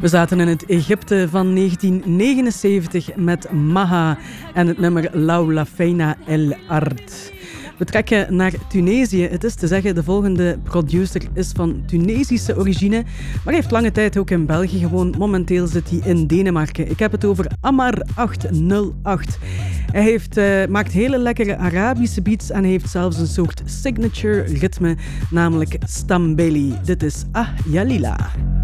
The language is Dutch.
We zaten in het Egypte van 1979 met Maha en het nummer Laula Feina El Ard. We trekken naar Tunesië. Het is te zeggen, de volgende producer is van Tunesische origine, maar heeft lange tijd ook in België gewoond. Momenteel zit hij in Denemarken. Ik heb het over Amar 808. Hij maakt hele lekkere Arabische beats en heeft zelfs een soort signature ritme, namelijk Stambeli. Dit is Ah Yalila.